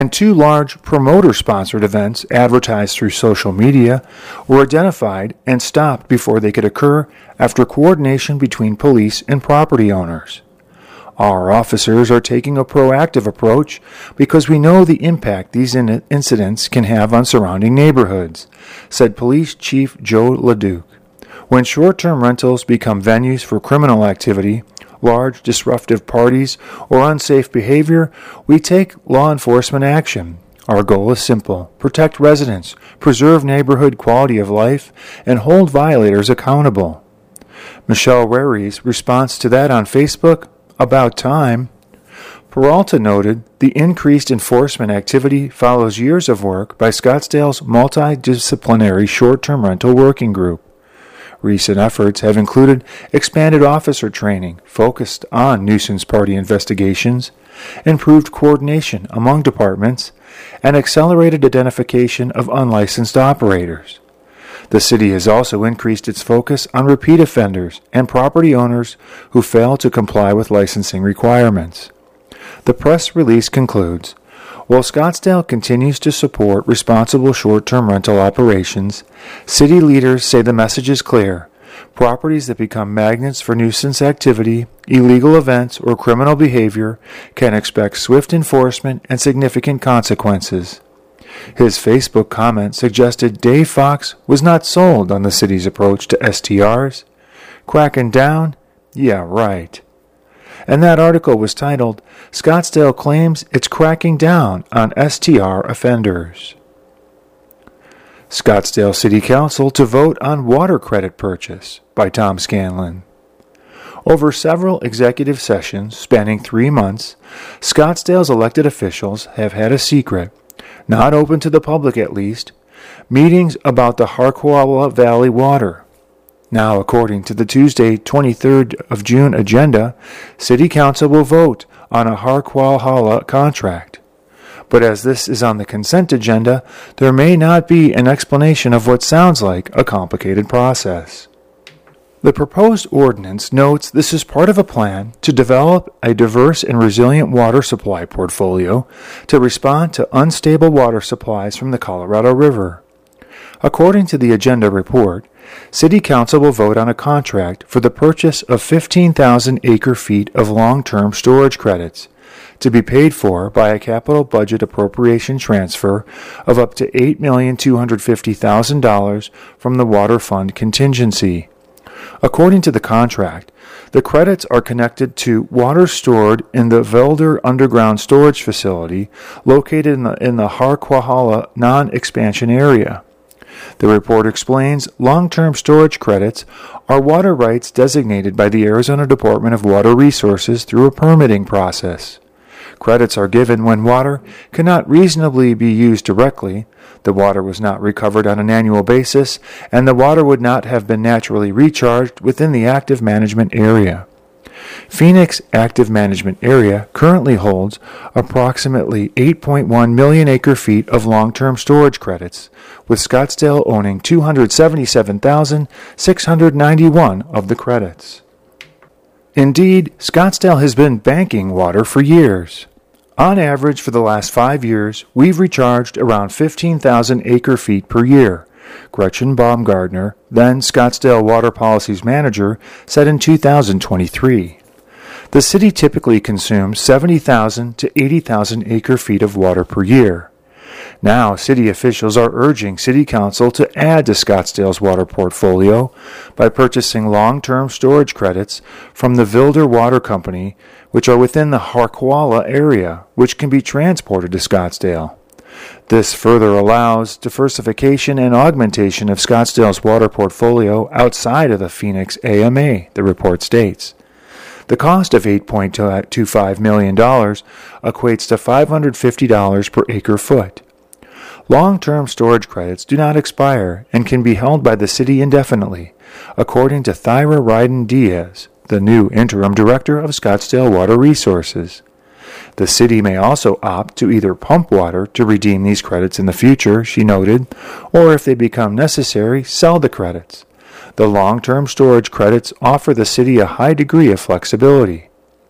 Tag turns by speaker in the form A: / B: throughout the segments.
A: And 2 large promoter-sponsored events advertised through social media were identified and stopped before they could occur after coordination between police and property owners. Our officers are taking a proactive approach because we know the impact these incidents can have on surrounding neighborhoods, said Police Chief Joe LeDuc. When short-term rentals become venues for criminal activity, large disruptive parties, or unsafe behavior, we take law enforcement action. Our goal is simple: protect residents, preserve neighborhood quality of life, and hold violators accountable. Michelle Rary's response to that on Facebook: "About time." Peralta noted the increased enforcement activity follows years of work by Scottsdale's multidisciplinary short-term rental working group. Recent efforts have included expanded officer training focused on nuisance party investigations, improved coordination among departments, and accelerated identification of unlicensed operators. The city has also increased its focus on repeat offenders and property owners who fail to comply with licensing requirements. The press release concludes, while Scottsdale continues to support responsible short-term rental operations, city leaders say the message is clear. Properties that become magnets for nuisance activity, illegal events, or criminal behavior can expect swift enforcement and significant consequences. His Facebook comment suggested Dave Fox was not sold on the city's approach to STRs. Cracking down? Yeah, right. And that article was titled, "Scottsdale Claims It's Cracking Down on STR Offenders." Scottsdale City Council to vote on water credit purchase by Tom Scanlon. Over several executive sessions spanning 3 months, Scottsdale's elected officials have had a secret, not open to the public at least, meetings about the Harquahala Valley water. Now, according to the Tuesday, 23rd of June agenda, City Council will vote on a Harquahala contract. But as this is on the consent agenda, there may not be an explanation of what sounds like a complicated process. The proposed ordinance notes this is part of a plan to develop a diverse and resilient water supply portfolio to respond to unstable water supplies from the Colorado River. According to the agenda report, City Council will vote on a contract for the purchase of 15,000 acre-feet of long-term storage credits to be paid for by a capital budget appropriation transfer of up to $8,250,000 from the Water Fund contingency. According to the contract, the credits are connected to water stored in the Velder Underground Storage Facility located in the Harquahala non-expansion area. The report explains long-term storage credits are water rights designated by the Arizona Department of Water Resources through a permitting process. Credits are given when water cannot reasonably be used directly, the water was not recovered on an annual basis, and the water would not have been naturally recharged within the active management area. Phoenix Active Management Area currently holds approximately 8.1 million acre-feet of long-term storage credits, with Scottsdale owning 277,691 of the credits. Indeed, Scottsdale has been banking water for years. On average, for the last 5 years, we've recharged around 15,000 acre-feet per year, Gretchen Baumgardner, then Scottsdale Water Policies Manager, said in 2023. The city typically consumes 70,000 to 80,000 acre-feet of water per year. Now, city officials are urging City Council to add to Scottsdale's water portfolio by purchasing long-term storage credits from the Velder Water Company, which are within the Harquahala area, which can be transported to Scottsdale. This further allows diversification and augmentation of Scottsdale's water portfolio outside of the Phoenix AMA, the report states. The cost of $8.25 million equates to $550 per acre-foot. Long-term storage credits do not expire and can be held by the city indefinitely, according to Thyra Ryden Diaz, the new interim director of Scottsdale Water Resources. The city may also opt to either pump water to redeem these credits in the future, she noted, or if they become necessary, sell the credits. The long-term storage credits offer the city a high degree of flexibility.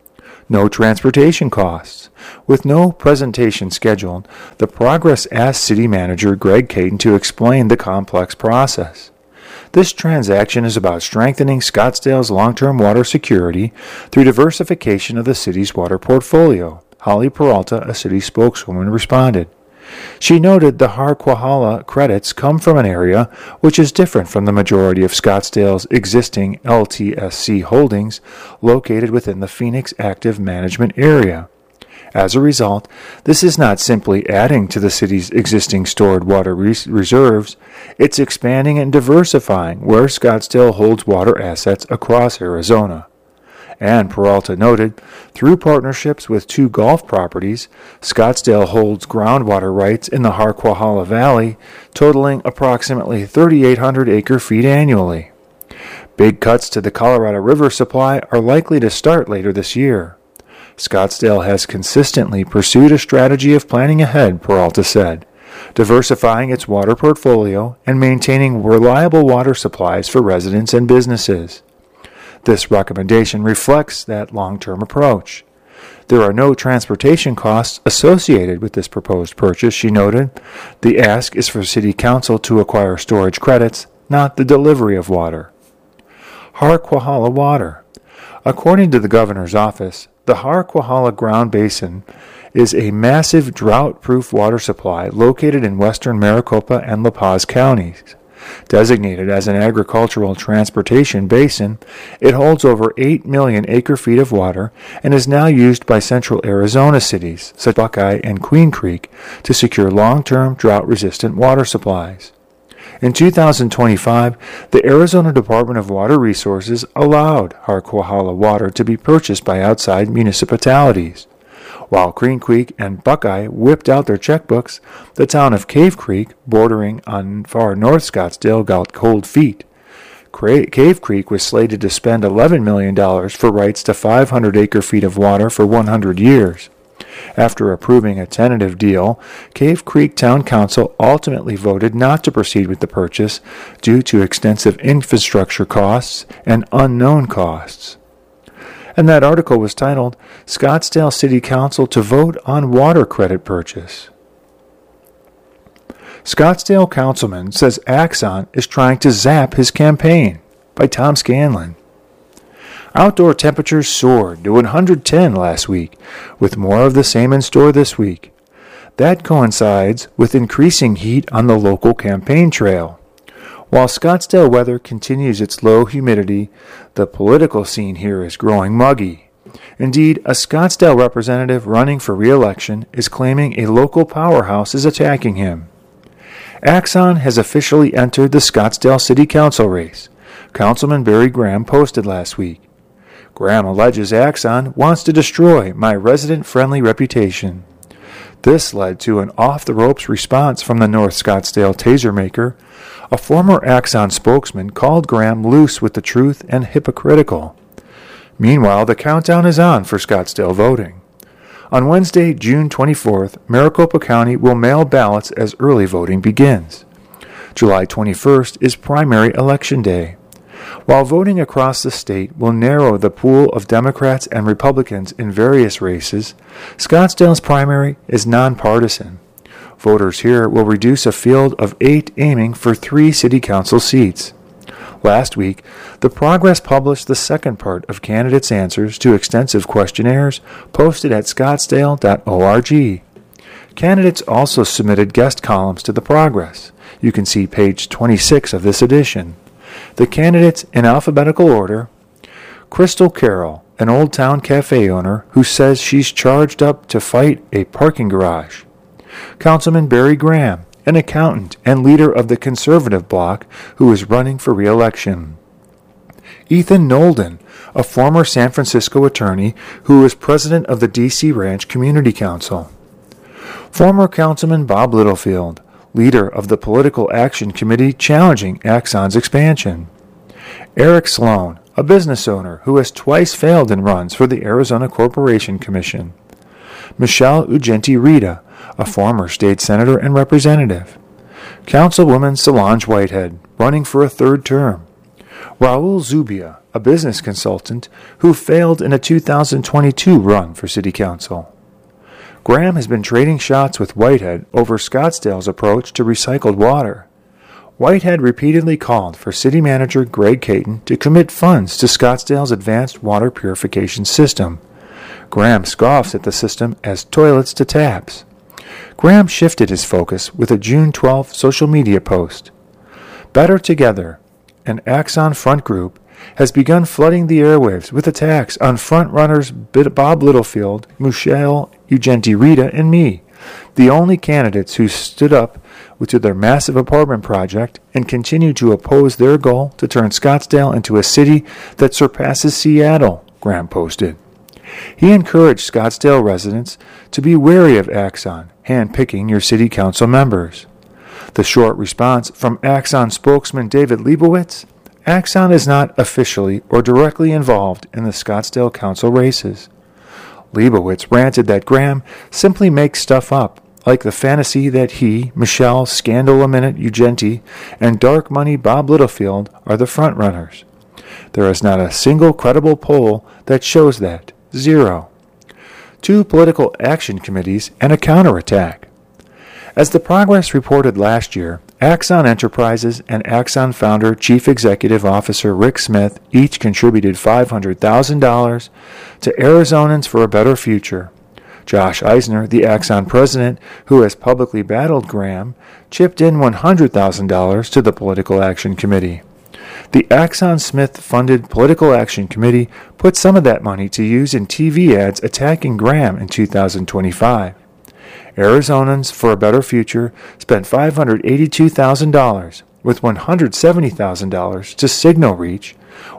A: No transportation costs. With no presentation scheduled, the Progress asked City Manager Greg Caden to explain the complex process. This transaction is about strengthening Scottsdale's long-term water security through diversification of the city's water portfolio. Holly Peralta, a city spokeswoman, responded. She noted the Harquahala credits come from an area which is different from the majority of Scottsdale's existing LTSC holdings located within the Phoenix Active Management area. As a result, this is not simply adding to the city's existing stored water reserves, it's expanding and diversifying where Scottsdale holds water assets across Arizona. And Peralta noted, through partnerships with 2 golf properties, Scottsdale holds groundwater rights in the Harquahala Valley, totaling approximately 3,800 acre-feet annually. Big cuts to the Colorado River supply are likely to start later this year. Scottsdale has consistently pursued a strategy of planning ahead, Peralta said, diversifying its water portfolio and maintaining reliable water supplies for residents and businesses. This recommendation reflects that long-term approach. There are no transportation costs associated with this proposed purchase, she noted. The ask is for City Council to acquire storage credits, not the delivery of water. Harquahala Water. According to the governor's office, the Harquahala Ground Basin is a massive drought-proof water supply located in western Maricopa and La Paz counties. Designated as an agricultural transportation basin, it holds over 8 million acre-feet of water and is now used by central Arizona cities, such as Buckeye and Queen Creek, to secure long-term drought-resistant water supplies. In 2025, the Arizona Department of Water Resources allowed Harquahala water to be purchased by outside municipalities. While Queen Creek and Buckeye whipped out their checkbooks, the town of Cave Creek, bordering on far north Scottsdale, got cold feet. Cave Creek was slated to spend $11 million for rights to 500 acre-feet of water for 100 years. After approving a tentative deal, Cave Creek Town Council ultimately voted not to proceed with the purchase due to extensive infrastructure costs and unknown costs. And that article was titled, Scottsdale City Council to Vote on Water Credit Purchase. Scottsdale councilman says Axon is trying to zap his campaign, by Tom Scanlon. Outdoor temperatures soared to 110 last week, with more of the same in store this week. That coincides with increasing heat on the local campaign trail. While Scottsdale weather continues its low humidity, the political scene here is growing muggy. Indeed, a Scottsdale representative running for re-election is claiming a local powerhouse is attacking him. Axon has officially entered the Scottsdale City Council race, Councilman Barry Graham posted last week. Graham alleges Axon wants to destroy my resident-friendly reputation. This led to an off-the-ropes response from the North Scottsdale taser maker. A former Axon spokesman called Graham loose with the truth and hypocritical. Meanwhile, the countdown is on for Scottsdale voting. On Wednesday, June 24th, Maricopa County will mail ballots as early voting begins. July 21st is primary election day. While voting across the state will narrow the pool of Democrats and Republicans in various races, Scottsdale's primary is nonpartisan. Voters here will reduce a field of 8 aiming for 3 city council seats. Last week, the Progress published the second part of candidates' answers to extensive questionnaires posted at scottsdale.org. Candidates also submitted guest columns to the Progress. You can see page 26 of this edition. The candidates in alphabetical order: Crystal Carroll, an Old Town Cafe owner who says she's charged up to fight a parking garage. Councilman Barry Graham, an accountant and leader of the conservative bloc who is running for re-election. Ethan Nolden, a former San Francisco attorney who is president of the D.C. Ranch Community Council. Former Councilman Bob Littlefield, leader of the Political Action Committee challenging Axon's expansion. Eric Sloan, a business owner who has twice failed in runs for the Arizona Corporation Commission. Michelle Ugenti-Rita, a former state senator and representative. Councilwoman Solange Whitehead, running for a third term. Raul Zubia, a business consultant who failed in a 2022 run for city council. Graham has been trading shots with Whitehead over Scottsdale's approach to recycled water. Whitehead repeatedly called for city manager Greg Caton to commit funds to Scottsdale's advanced water purification system. Graham scoffs at the system as toilets to taps. Graham shifted his focus with a June 12th social media post. Better Together, an Axon front group, has begun flooding the airwaves with attacks on front-runners Bob Littlefield, Michelle Ugenti-Rita, and me, the only candidates who stood up to their massive apartment project and continue to oppose their goal to turn Scottsdale into a city that surpasses Seattle, Graham posted. He encouraged Scottsdale residents to be wary of Axon, handpicking your city council members. The short response from Axon spokesman David Leibowitz: Axon is not officially or directly involved in the Scottsdale council races. Leibowitz ranted that Graham simply makes stuff up, like the fantasy that he, Michelle Scandal-A-Minute Ugenti, and Dark Money Bob Littlefield are the frontrunners. There is not a single credible poll that shows that. Zero. 2 political action committees and a counterattack. As the Progress reported last year, Axon Enterprises and Axon founder Chief Executive Officer Rick Smith each contributed $500,000 to Arizonans for a Better Future. Josh Eisner, the Axon president, who has publicly battled Graham, chipped in $100,000 to the Political Action Committee. The Axon Smith-funded Political Action Committee put some of that money to use in TV ads attacking Graham in 2025. Arizonans for a Better Future spent $582,000, with $170,000 to Signal Reach,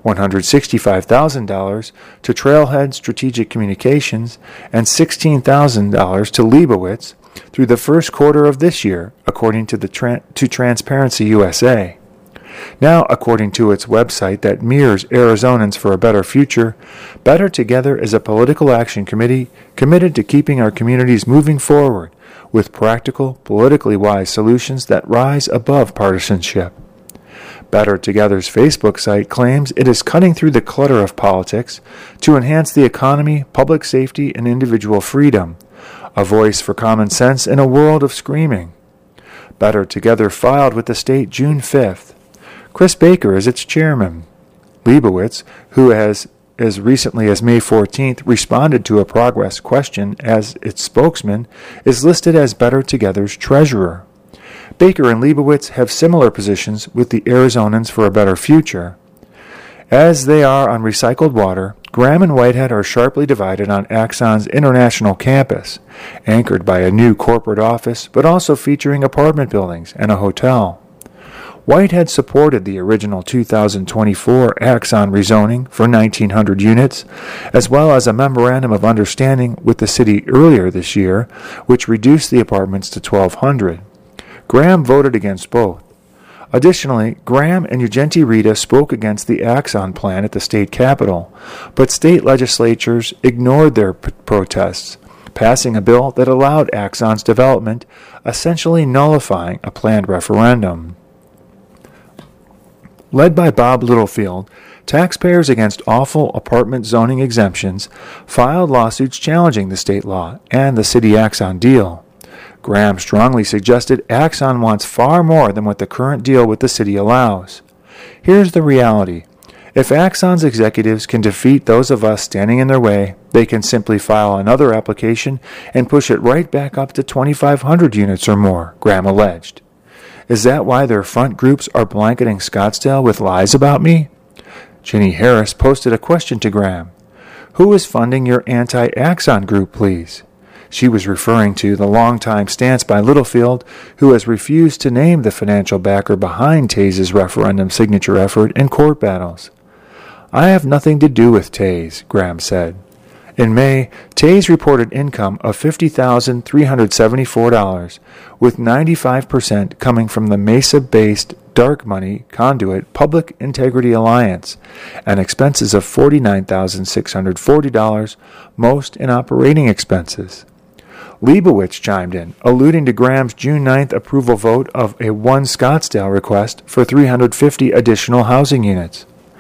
A: $165,000 to Trailhead Strategic Communications, and $16,000 to Leibowitz through the first quarter of this year, according to Transparency USA. Now, according to its website that mirrors Arizonans for a Better Future, Better Together is a political action committee committed to keeping our communities moving forward with practical, politically wise solutions that rise above partisanship. Better Together's Facebook site claims it is cutting through the clutter of politics to enhance the economy, public safety, and individual freedom, a voice for common sense in a world of screaming. Better Together filed with the state June 5th. Chris Baker is its chairman. Leibowitz, who has as recently as May 14th responded to a Progress question as its spokesman, is listed as Better Together's treasurer. Baker and Leibowitz have similar positions with the Arizonans for a Better Future. As they are on recycled water, Graham and Whitehead are sharply divided on Axon's international campus, anchored by a new corporate office but also featuring apartment buildings and a hotel. Whitehead supported the original 2024 Axon rezoning for 1,900 units, as well as a memorandum of understanding with the city earlier this year, which reduced the apartments to 1,200. Graham voted against both. Additionally, Graham and Ugenti-Rita spoke against the Axon plan at the state capitol, but state legislatures ignored their protests, passing a bill that allowed Axon's development, essentially nullifying a planned referendum. Led by Bob Littlefield, taxpayers against awful apartment zoning exemptions filed lawsuits challenging the state law and the city Axon deal. Graham strongly suggested Axon wants far more than what the current deal with the city allows. Here's the reality. If Axon's executives can defeat those of us standing in their way, they can simply file another application and push it right back up to 2,500 units or more, Graham alleged. Is that why their front groups are blanketing Scottsdale with lies about me? Ginny Harris posted a question to Graham. Who is funding your anti-Axon group, please? She was referring to the longtime stance by Littlefield, who has refused to name the financial backer behind Taze's referendum signature effort in court battles. I have nothing to do with Taze, Graham said. In May, Taze reported income of $50,374, with 95% coming from the Mesa-based dark money conduit Public Integrity Alliance, and expenses of $49,640, most in operating expenses. Leibowitz chimed in, alluding to Graham's June 9th approval vote of a One Scottsdale request for 350 additional housing units.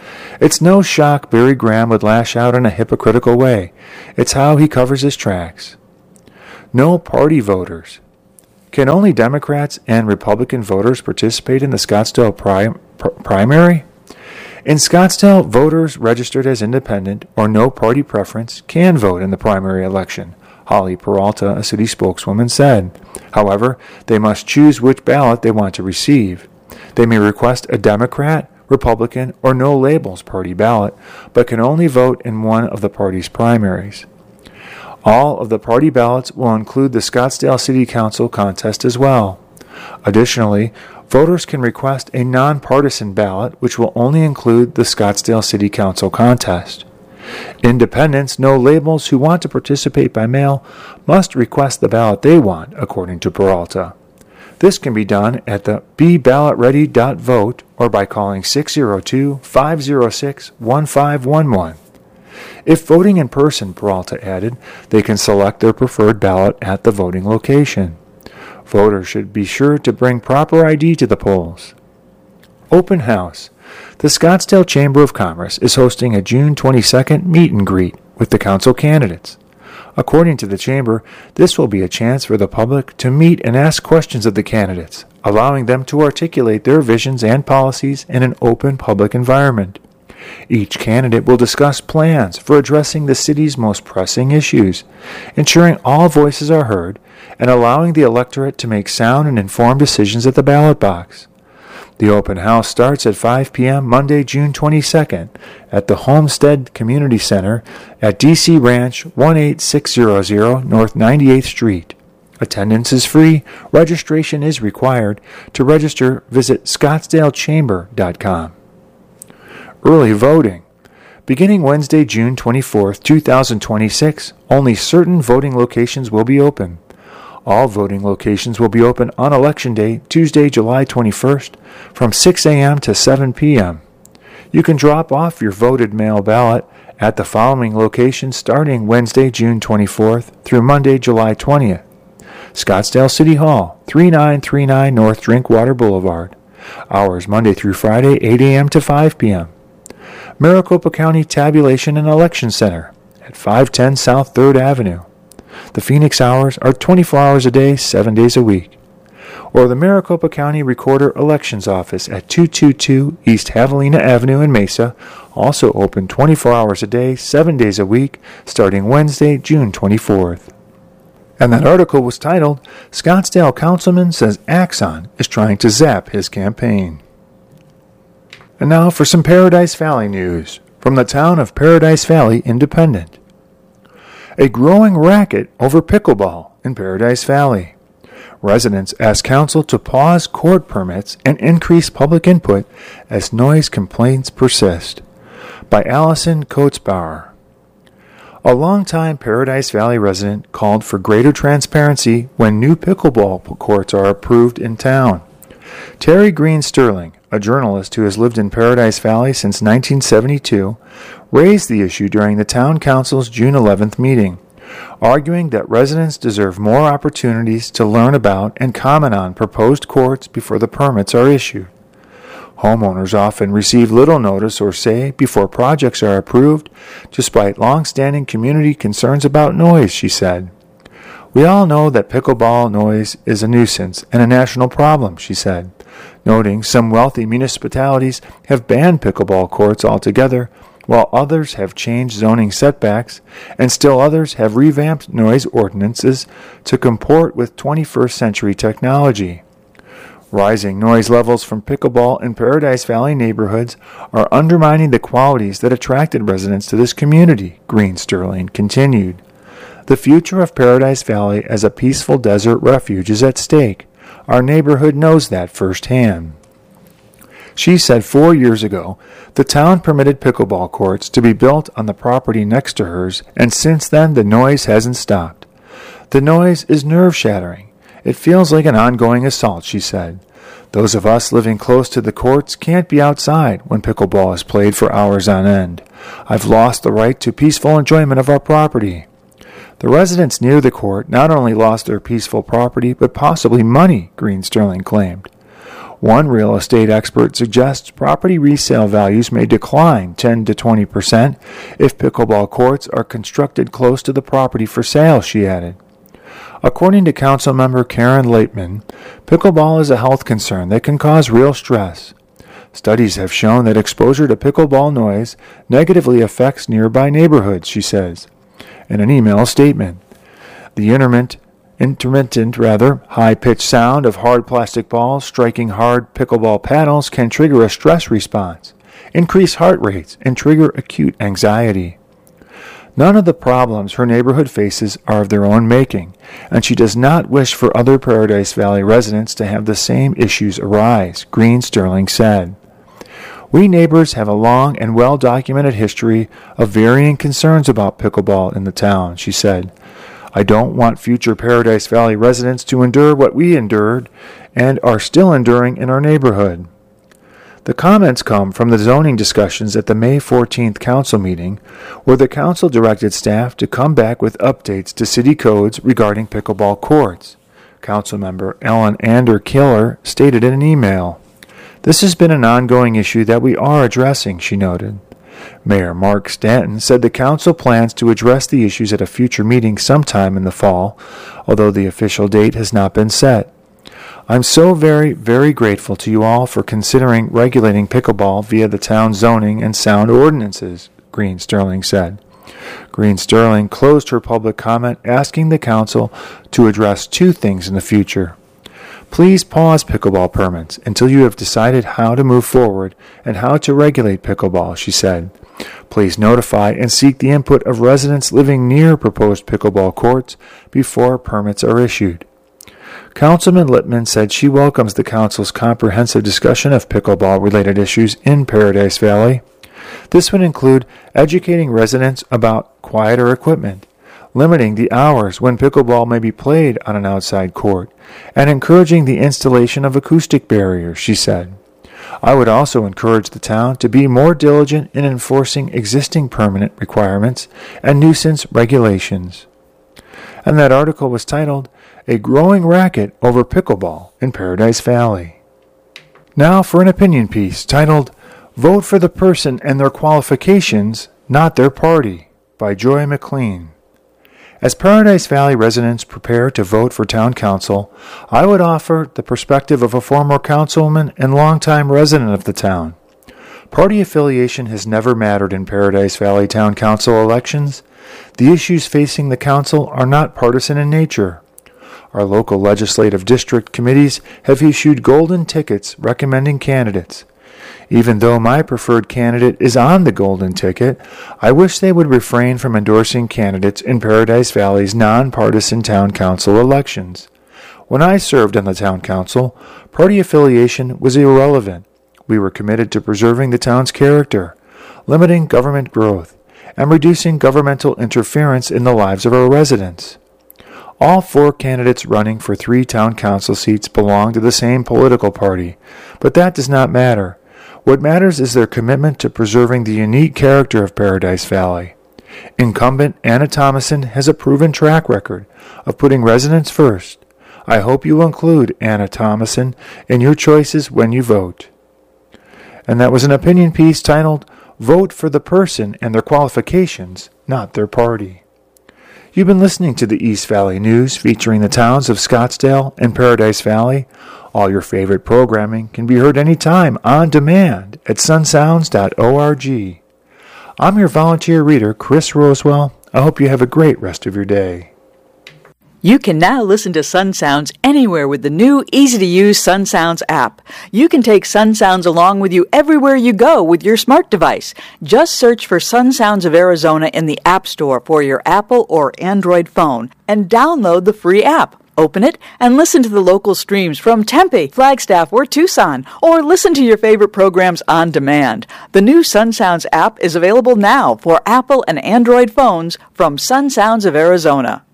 A: It's no shock Barry Graham would lash out in a hypocritical way. It's how he covers his tracks. No party voters. Can only Democrats and Republican voters participate in the Scottsdale primary? In Scottsdale, voters registered as independent or no party preference can vote in the primary election, Holly Peralta, a city spokeswoman, said. However, they must choose which ballot they want to receive. They may request a Democrat, Republican, or no labels party ballot, but can only vote in one of the party's primaries. All of the party ballots will include the Scottsdale City Council contest as well. Additionally, voters can request a nonpartisan ballot, which will only include the Scottsdale City Council contest. Independents, no labels, who want to participate by mail must request the ballot they want, according to Peralta. This can be done at the BeBallotReady.vote or by calling 602-506-1511. If voting in person, Peralta added, they can select their preferred ballot at the voting location. Voters should be sure to bring proper ID to the polls. Open House. The Scottsdale Chamber of Commerce is hosting a June 22nd meet and greet with the council candidates. According to the Chamber, this will be a chance for the public to meet and ask questions of the candidates, allowing them to articulate their visions and policies in an open public environment. Each candidate will discuss plans for addressing the city's most pressing issues, ensuring all voices are heard, and allowing the electorate to make sound and informed decisions at the ballot box. The open house starts at 5 p.m. Monday, June 22nd at the Homestead Community Center at DC Ranch 18600 North 98th Street. Attendance is free. Registration is required. To register, visit scottsdalechamber.com. Early voting. Beginning Wednesday, June 24, 2026, only certain voting locations will be open. All voting locations will be open on Election Day, Tuesday, July 21st, from 6 a.m. to 7 p.m. You can drop off your voted mail ballot at the following locations starting Wednesday, June 24th through Monday, July 20th. Scottsdale City Hall, 3939 North Drinkwater Boulevard. Hours Monday through Friday, 8 a.m. to 5 p.m. Maricopa County Tabulation and Election Center at 510 South 3rd Avenue. The Phoenix hours are 24 hours a day, 7 days a week. Or the Maricopa County Recorder Elections Office at 222 East Javelina Avenue in Mesa, also open 24 hours a day, 7 days a week, starting Wednesday, June 24th. And that article was titled, Scottsdale Councilman Says Axon is Trying to Zap His Campaign. And now for some Paradise Valley news from the town of Paradise Valley Independent. A growing racket over pickleball in Paradise Valley. Residents ask council to pause court permits and increase public input as noise complaints persist. By Allison Coatsbauer. A longtime Paradise Valley resident called for greater transparency when new pickleball courts are approved in town. Terry Green Sterling, a journalist who has lived in Paradise Valley since 1972, raised the issue during the town council's June 11th meeting, arguing that residents deserve more opportunities to learn about and comment on proposed courts before the permits are issued. Homeowners often receive little notice or say before projects are approved, despite long-standing community concerns about noise, she said. We all know that pickleball noise is a nuisance and a national problem, she said, noting some wealthy municipalities have banned pickleball courts altogether, while others have changed zoning setbacks, and still others have revamped noise ordinances to comport with 21st century technology. Rising noise levels from pickleball in Paradise Valley neighborhoods are undermining the qualities that attracted residents to this community, Green Sterling continued. The future of Paradise Valley as a peaceful desert refuge is at stake. Our neighborhood knows that firsthand. She said 4 years ago, the town permitted pickleball courts to be built on the property next to hers, and since then the noise hasn't stopped. The noise is nerve-shattering. It feels like an ongoing assault, she said. Those of us living close to the courts can't be outside when pickleball is played for hours on end. I've lost the right to peaceful enjoyment of our property. The residents near the court not only lost their peaceful property, but possibly money, Green Sterling claimed. One real estate expert suggests property resale values may decline 10 to 20% if pickleball courts are constructed close to the property for sale, she added. According to Councilmember Karen Laitman, pickleball is a health concern that can cause real stress. Studies have shown that exposure to pickleball noise negatively affects nearby neighborhoods, she says, in an email statement. The intermittent, high-pitched sound of hard plastic balls striking hard pickleball paddles can trigger a stress response, increase heart rates, and trigger acute anxiety. None of the problems her neighborhood faces are of their own making, and she does not wish for other Paradise Valley residents to have the same issues arise, Green Sterling said. We neighbors have a long and well-documented history of varying concerns about pickleball in the town, she said. I don't want future Paradise Valley residents to endure what we endured and are still enduring in our neighborhood. The comments come from the zoning discussions at the May 14th council meeting, where the council directed staff to come back with updates to city codes regarding pickleball courts. Councilmember Ellen Ander-Killer stated in an email, "This has been an ongoing issue that we are addressing," she noted. Mayor Mark Stanton said the council plans to address the issues at a future meeting sometime in the fall, although the official date has not been set. I'm so very, very grateful to you all for considering regulating pickleball via the town zoning and sound ordinances, Green Sterling said. Green Sterling closed her public comment asking the council to address two things in the future. Please pause pickleball permits until you have decided how to move forward and how to regulate pickleball, she said. Please notify and seek the input of residents living near proposed pickleball courts before permits are issued. Councilman Littman said she welcomes the council's comprehensive discussion of pickleball-related issues in Paradise Valley. This would include educating residents about quieter equipment, limiting the hours when pickleball may be played on an outside court, and encouraging the installation of acoustic barriers, she said. I would also encourage the town to be more diligent in enforcing existing permanent requirements and nuisance regulations. And that article was titled, A Growing Racket Over Pickleball in Paradise Valley. Now for an opinion piece titled, Vote for the Person and Their Qualifications, Not Their Party, by Joy McLean. As Paradise Valley residents prepare to vote for town council, I would offer the perspective of a former councilman and longtime resident of the town. Party affiliation has never mattered in Paradise Valley Town Council elections. The issues facing the council are not partisan in nature. Our local legislative district committees have issued golden tickets recommending candidates. Even though my preferred candidate is on the golden ticket, I wish they would refrain from endorsing candidates in Paradise Valley's nonpartisan town council elections. When I served on the town council, party affiliation was irrelevant. We were committed to preserving the town's character, limiting government growth, and reducing governmental interference in the lives of our residents. All four candidates running for 3 town council seats belong to the same political party, but that does not matter. What matters is their commitment to preserving the unique character of Paradise Valley. Incumbent Anna Thomason has a proven track record of putting residents first. I hope you will include Anna Thomason in your choices when you vote. And that was an opinion piece titled, Vote for the Person and Their Qualifications, Not Their Party. You've been listening to the East Valley News featuring the towns of Scottsdale and Paradise Valley. All your favorite programming can be heard anytime on demand at sunsounds.org. I'm your volunteer reader, Chris Rosewell. I hope you have a great rest of your day.
B: You can now listen to Sun Sounds anywhere with the new, easy-to-use Sun Sounds app. You can take Sun Sounds along with you everywhere you go with your smart device. Just search for Sun Sounds of Arizona in the App Store for your Apple or Android phone and download the free app. Open it and listen to the local streams from Tempe, Flagstaff, or Tucson, or listen to your favorite programs on demand. The new Sun Sounds app is available now for Apple and Android phones from Sun Sounds of Arizona.